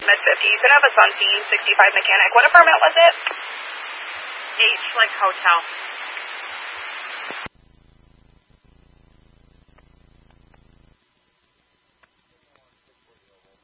mid-50s, and I have a son, 65 mechanic. What apartment was it? H, like hotel.